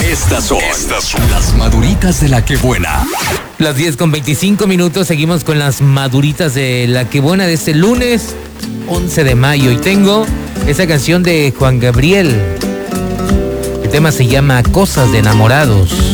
Estas son las maduritas de la que buena. Las 10:25, seguimos con las maduritas de la que buena de este lunes 11 de mayo. Y tengo esa canción de Juan Gabriel. El tema se llama Cosas de Enamorados.